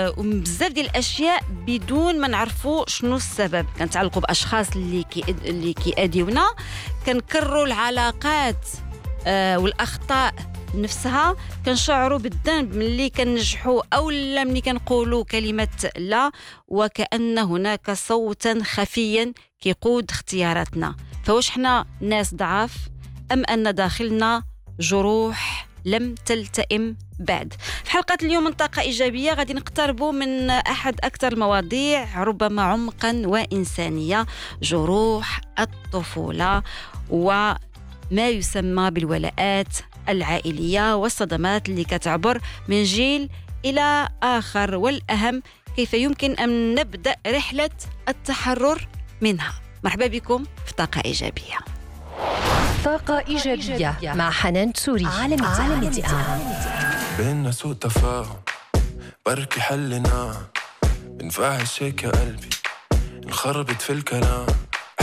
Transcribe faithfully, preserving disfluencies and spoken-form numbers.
وبزاف ديال الاشياء بدون ما نعرفوا شنو السبب. كنتعلقوا باشخاص اللي كي اللي كيأديونا، كنكرروا العلاقات آه والاخطاء نفسها، كنشعروا بالذنب ملي كنجحوا او لا ملي كنقولوا كلمه لا، وكأن هناك صوتا خفيا كيقود اختياراتنا. فواش حنا ناس ضعاف ام ان داخلنا جروح لم تلتئم بعد؟ في حلقة اليوم من طاقة إيجابية غادي نقتربوا من أحد أكثر المواضيع ربما عمقا وإنسانية، جروح الطفولة وما يسمى بالولاءات العائلية والصدمات اللي كتعبر من جيل إلى آخر، والأهم كيف يمكن أن نبدأ رحلة التحرر منها. مرحبا بكم في طاقة إيجابية. طاقة إيجابية مع حنان تسوري. عالم التعامل بيننا سوء تفاهم، بركي حلنا بنفعل هيك يا قلبي، انخربت في الكلام